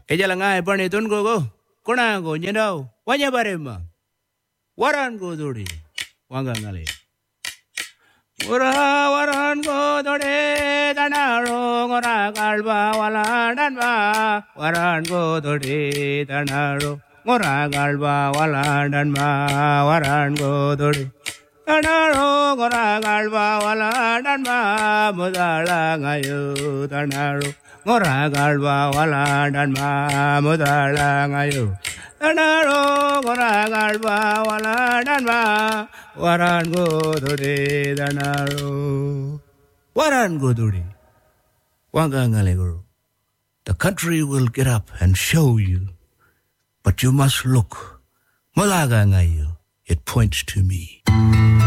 Ella la ngai pani tun go. Kona go nyendo. Wanya barema. Waran go duri. Wanga ngale. Waran go duri danaro ngora galba wala danba. Waran go duri danaro ngora galba wala danba. Waran go duri danaro ngora galba wala danba. Mudala ngayu danaro ngora galba wala danba. Mudala ngayu danaro ngora galba wala danba. Waran go duri danaro. Waran go duri. Wanga ngaleguru. The country will get up and show you, but you must look. Malaga ngayu. It points to me.